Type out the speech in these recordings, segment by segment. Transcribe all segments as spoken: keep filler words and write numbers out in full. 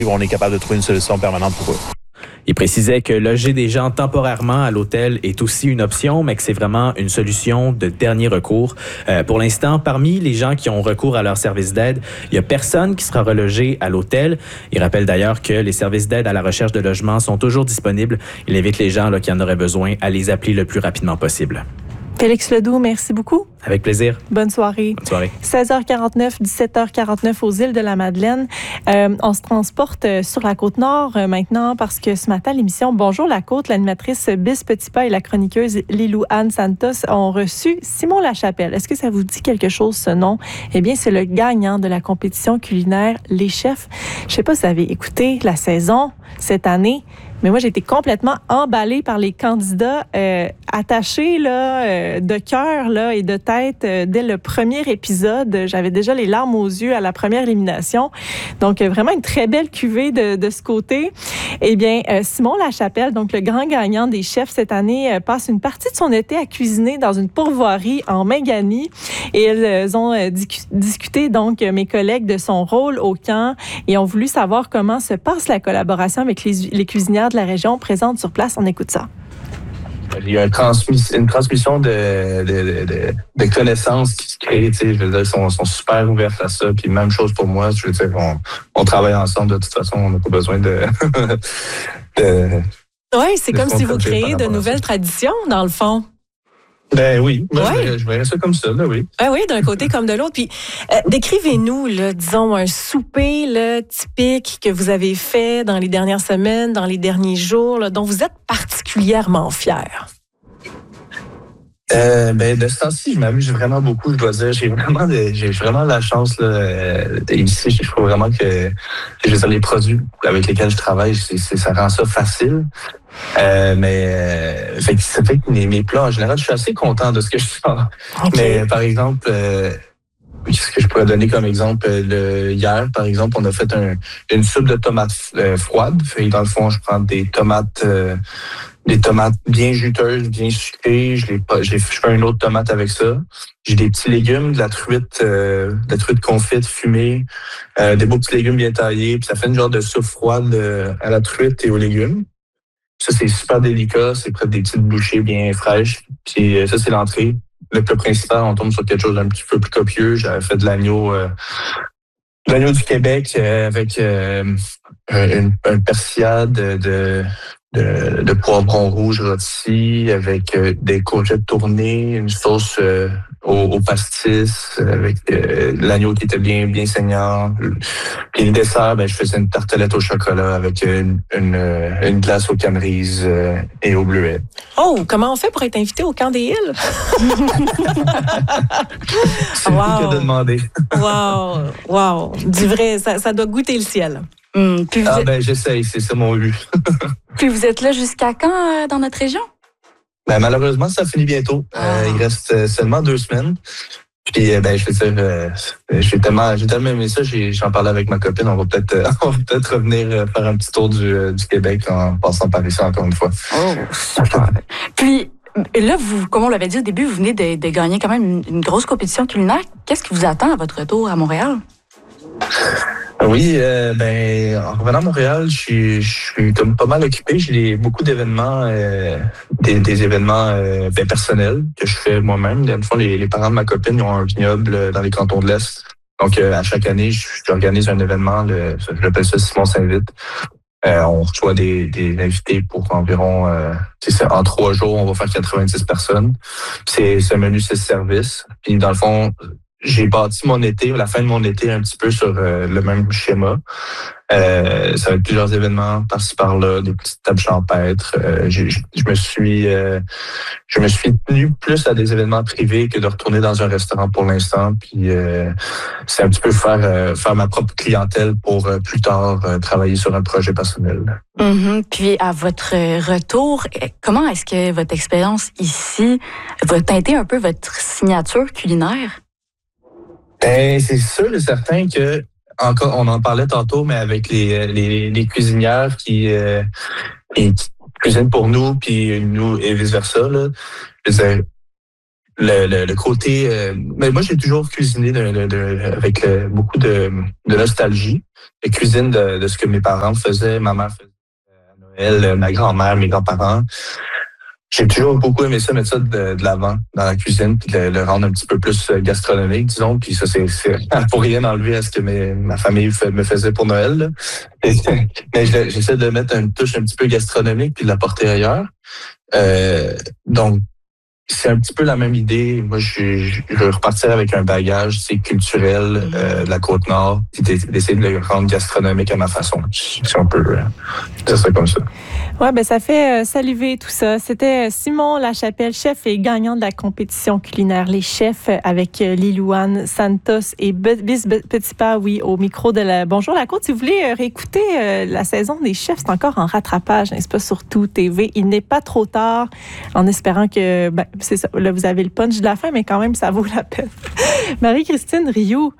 On est capable de trouver une solution permanente pour eux. Il précisait que loger des gens temporairement à l'hôtel est aussi une option, mais que c'est vraiment une solution de dernier recours. Euh, pour l'instant, parmi les gens qui ont recours à leur service d'aide, il n'y a personne qui sera relogé à l'hôtel. Il rappelle d'ailleurs que les services d'aide à la recherche de logement sont toujours disponibles. Il invite les gens là, qui en auraient besoin à les appeler le plus rapidement possible. Félix Ledoux, merci beaucoup. Avec plaisir. Bonne soirée. Bonne soirée. seize heures quarante-neuf, dix-sept heures quarante-neuf aux îles de la Madeleine. Euh, on se transporte sur la Côte-Nord euh, maintenant parce que ce matin, l'émission Bonjour la Côte, l'animatrice Bis Petitpas et la chroniqueuse Lilou-Anne Santos ont reçu Simon Lachapelle. Est-ce que ça vous dit quelque chose, ce nom? Eh bien, c'est le gagnant de la compétition culinaire Les Chefs. Je ne sais pas si vous avez écouté la saison cette année, mais moi, j'ai été complètement emballée par les candidats, euh, attachés là, euh, de cœur là, et de tête euh, dès le premier épisode. J'avais déjà les larmes aux yeux à la première élimination. Donc, euh, vraiment une très belle cuvée de, de ce côté. Eh bien, euh, Simon Lachapelle, donc le grand gagnant des chefs cette année, euh, passe une partie de son été à cuisiner dans une pourvoirie en Mingani. Et elles euh, ont euh, discu- discuté, donc, euh, mes collègues, de son rôle au camp et ont voulu savoir comment se passe la collaboration avec les, les cuisinières de la région présente sur place. On écoute ça. Il y a une, transmis, une transmission de, de, de, de connaissances qui se crée. Tu sais, je veux dire, ils sont, sont super ouverts à ça. Puis même chose pour moi. Je veux dire, on, on travaille ensemble. De toute façon, on n'a pas besoin de... de oui, c'est comme si vous créez de nouvelles traditions, dans le fond. Ben oui, moi, ouais. je, verrais, je verrais ça comme ça, là, oui. Ah oui, d'un côté comme de l'autre. Puis, euh, décrivez-nous, là, disons, un souper là, typique que vous avez fait dans les dernières semaines, dans les derniers jours, là, dont vous êtes particulièrement fier. Euh, ben, de ce temps-ci, je m'amuse vraiment beaucoup, je dois dire. J'ai vraiment, de, j'ai vraiment la chance, là, euh, ici, je trouve vraiment que, je veux dire, les produits avec lesquels je travaille, c'est, c'est, ça rend ça facile. Euh, mais euh, fait que ça fait que mes, mes plats, en général, je suis assez content de ce que je fais. Okay. Mais par exemple, euh, qu'est-ce que je pourrais donner comme exemple? Le, hier, par exemple, on a fait un, une soupe de tomates euh, froides. Fait que dans le fond, je prends des tomates, euh, des tomates bien juteuses, bien sucrées. Je, les, je, les, je fais une autre tomate avec ça. J'ai des petits légumes, de la truite, euh, de la truite confite, fumée, euh, des beaux petits légumes bien taillés. Puis ça fait une genre de soupe froide euh, à la truite et aux légumes. Ça, c'est super délicat. C'est près des petites bouchées bien fraîches. Puis ça, c'est l'entrée. Le plat principal, on tombe sur quelque chose d'un petit peu plus copieux. J'avais fait de l'agneau, euh, de l'agneau du Québec euh, avec euh, une, un persillade de, de, de, de poivrons rouges rôtis avec euh, des courgettes tournées, une sauce euh, au, au pastis avec euh, l'agneau qui était bien bien saignant. Puis le dessert, ben je faisais une tartelette au chocolat avec une, une, une glace aux canneries euh, et au bleuet. Oh, comment on fait pour être invité au Camp des Îles? C'est wow. Plus que de demander. Wow, wow. Du vrai, ça, ça doit goûter le ciel. Hum, puis ah êtes... ben j'essaye, c'est ça mon but. Puis vous êtes là jusqu'à quand euh, dans notre région? Ben malheureusement, ça finit bientôt. Ah. Euh, il reste seulement deux semaines. Puis ben je veux dire, euh, j'ai tellement, j'ai tellement aimé ça, j'ai, j'en parlais avec ma copine. On va peut-être, euh, on va peut-être revenir faire un petit tour du, euh, du Québec en passant par ici encore une fois. Oh, super. Puis là, vous, comme on l'avait dit au début, vous venez de, de gagner quand même une, une grosse compétition culinaire. Qu'est-ce qui vous attend à votre retour à Montréal? Oui, euh, ben en revenant à Montréal, je suis, je suis comme pas mal occupé. J'ai beaucoup d'événements, euh, des, des événements euh, ben, personnels que je fais moi-même. Dans le fond, les, les parents de ma copine ils ont un vignoble dans les cantons de l'Est. Donc, euh, à chaque année, j'organise un événement. Le, je l'appelle ça Simon s'invite. Euh, on reçoit des, des invités pour environ, euh, c'est en trois jours, on va faire quatre-vingt-dix personnes. C'est, c'est un menu six services. Puis dans le fond, j'ai bâti mon été, la fin de mon été, un petit peu sur euh, le même schéma. Euh, ça va être plusieurs événements par-ci par-là, des petites tables champêtres. Euh, je, je, je me suis, euh, je me suis tenu plus à des événements privés que de retourner dans un restaurant pour l'instant. Puis euh, c'est un petit peu faire euh, faire ma propre clientèle pour euh, plus tard euh, travailler sur un projet personnel. Mm-hmm. Puis à votre retour, comment est-ce que votre expérience ici va teinter un peu votre signature culinaire? Ben, c'est sûr et certain que encore, on en parlait tantôt, mais avec les, les, les cuisinières qui, euh, qui cuisinent pour nous, puis nous, et vice-versa, là, je veux dire, le, le, le côté... Euh, mais moi, j'ai toujours cuisiné de, de, de, avec euh, beaucoup de, de nostalgie. La cuisine de, de ce que mes parents faisaient, ma mère faisait à Noël, ma grand-mère, mes grands-parents. J'ai toujours beaucoup aimé ça, mettre ça de, de l'avant dans la cuisine, puis le, le rendre un petit peu plus gastronomique, disons. Puis ça, c'est, c'est pour rien enlever à ce que mes, ma famille fait, me faisait pour Noël. Là. Et, mais j'essaie de mettre une touche un petit peu gastronomique puis de la porter ailleurs. Euh, donc, c'est un petit peu la même idée. Moi, je, je veux repartir avec un bagage, c'est culturel euh, de la Côte-Nord, puis d'essayer de le rendre gastronomique à ma façon. Si on peut euh, dire ça comme ça. Ouais, ben ça fait euh, saliver tout ça. C'était Simon Lachapelle, chef et gagnant de la compétition culinaire Les Chefs avec euh, Lilouane Santos et Bis Petitpas, oui, au micro de la Bonjour la Côte. Si vous voulez euh, réécouter euh, la saison des Chefs, c'est encore en rattrapage, n'est-ce pas, sur Tout T V. Il n'est pas trop tard, en espérant que, ben, c'est ça, là, vous avez le punch de la fin, mais quand même, ça vaut la peine. Marie-Christine Rioux,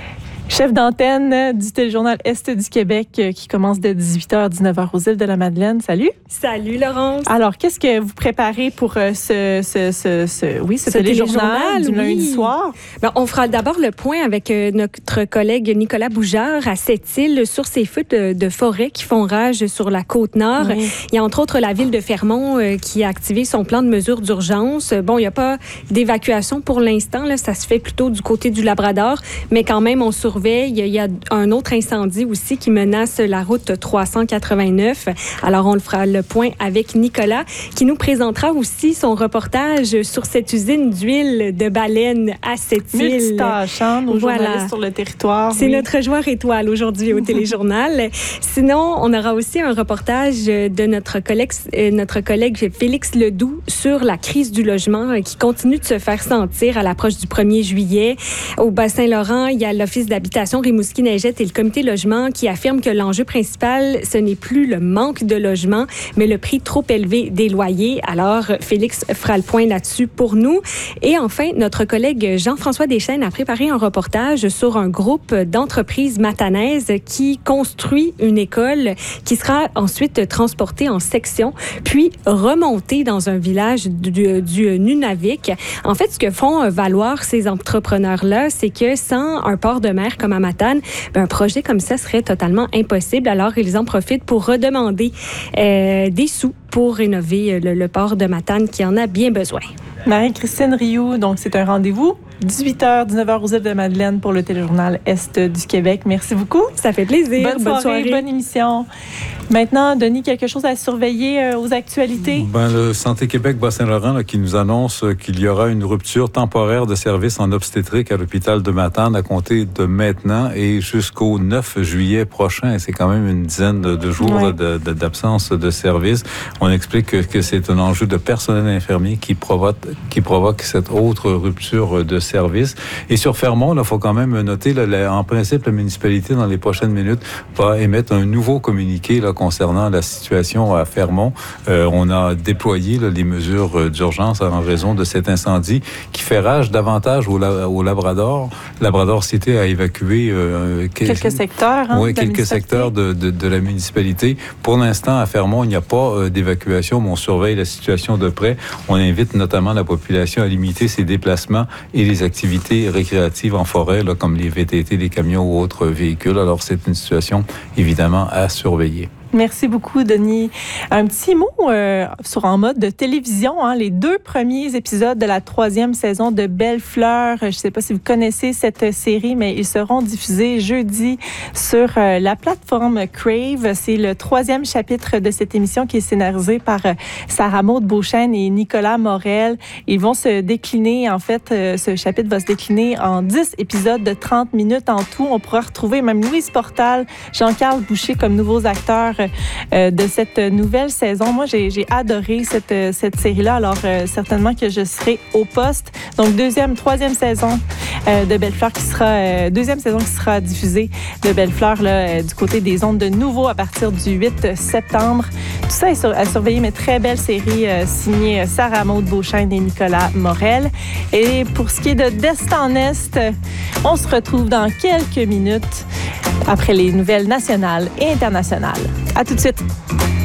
chef d'antenne du téléjournal Est du Québec qui commence de dix-huit heures à dix-neuf heures aux îles de la Madeleine. Salut. Salut, Laurence. Alors, qu'est-ce que vous préparez pour ce, ce, ce, ce, oui, ce, ce téléjournal, téléjournal du lundi oui. soir? Bien, on fera d'abord le point avec notre collègue Nicolas Boujard à Sept-Îles sur ces feux de, de forêt qui font rage sur la Côte-Nord. Oui. Il y a entre autres la ville de Fermont euh, qui a activé son plan de mesures d'urgence. Bon, il n'y a pas d'évacuation pour l'instant. Là, ça se fait plutôt du côté du Labrador, mais quand même, on surveille. Il y a un autre incendie aussi qui menace la route trois cent quatre-vingt-neuf. Alors, on le fera le point avec Nicolas, qui nous présentera aussi son reportage sur cette usine d'huile de baleine à Sept-Îles. Multitâche, hein, nos voilà. journalistes sur le territoire. C'est oui. notre joueur étoile aujourd'hui au téléjournal. Sinon, on aura aussi un reportage de notre collègue, notre collègue Félix Ledoux sur la crise du logement qui continue de se faire sentir à l'approche du premier juillet. Au Bas-Saint-Laurent, il y a l'Office d'habitation Rimouski-Neigette et le comité logement qui affirment que l'enjeu principal, ce n'est plus le manque de logement, mais le prix trop élevé des loyers. Alors, Félix fera le point là-dessus pour nous. Et enfin, notre collègue Jean-François Deschênes a préparé un reportage sur un groupe d'entreprises matanaises qui construit une école qui sera ensuite transportée en sections, puis remontée dans un village du, du Nunavik. En fait, ce que font valoir ces entrepreneurs-là, c'est que sans un port de mer comme à Matane, ben, un projet comme ça serait totalement impossible. Alors, ils en profitent pour redemander euh, des sous pour rénover le, le port de Matane qui en a bien besoin. Marie-Christine Rioux, donc c'est un rendez-vous, dix-huit heures, dix-neuf heures aux îles de Madeleine pour le téléjournal Est du Québec. Merci beaucoup. Ça fait plaisir. Bonne soirée, bonne, soirée. Bonne émission. Maintenant, Denis, quelque chose à surveiller euh, aux actualités? Ben, le Santé Québec Bas-Saint-Laurent là, qui nous annonce qu'il y aura une rupture temporaire de service en obstétrique à l'hôpital de Matane à compter de maintenant et jusqu'au neuf juillet prochain. Et c'est quand même une dizaine de, de jours ouais. de, de, d'absence de service. On explique que, que c'est un enjeu de personnel infirmier qui provoque, qui provoque cette autre rupture de service. Et sur Fermont, il faut quand même noter, là, la, en principe, la municipalité, dans les prochaines minutes, va émettre un nouveau communiqué là, concernant la situation à Fermont. Euh, on a déployé là, les mesures d'urgence en raison de cet incendie qui fait rage davantage au, au Labrador. Labrador Cité a évacué euh, quelques, quelques secteurs. Hein, oui, quelques secteurs de, de, de la municipalité. Pour l'instant, à Fermont, il n'y a pas euh, d'évacuation, mais on surveille la situation de près. On invite notamment la population à limiter ses déplacements et les activités récréatives en forêt, là, comme les V T T, les camions ou autres véhicules. Alors, c'est une situation, évidemment, à surveiller. Merci beaucoup, Denis. Un petit mot euh, sur en mode de télévision. Hein, les deux premiers épisodes de la troisième saison de Belle Fleur. Je ne sais pas si vous connaissez cette série, mais ils seront diffusés jeudi sur euh, la plateforme Crave. C'est le troisième chapitre de cette émission qui est scénarisé par euh, Sarah Maud Beauchesne et Nicolas Morel. Ils vont se décliner, en fait, euh, ce chapitre va se décliner en dix épisodes de trente minutes en tout. On pourra retrouver même Louise Portal, Jean-Carl Boucher comme nouveaux acteurs Euh, de cette nouvelle saison. Moi, j'ai, j'ai adoré cette, cette série-là, alors euh, certainement que je serai au poste. Donc, deuxième, troisième saison euh, de Belle Fleur qui sera, euh, deuxième saison qui sera diffusée de Belle Fleur là, euh, du côté des ondes de Nouveau à partir du huit septembre. Tout ça est sur, à surveiller, mais très belle série euh, signée Sarah Maud Beauchesne et Nicolas Morel. Et pour ce qui est de d'Est en Est, on se retrouve dans quelques minutes après les nouvelles nationales et internationales. À tout de suite.